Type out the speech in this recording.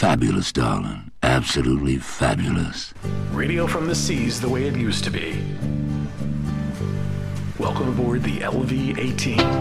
Fabulous, darling. Absolutely fabulous. Radio from the seas the way it used to be. Welcome aboard the LV-18.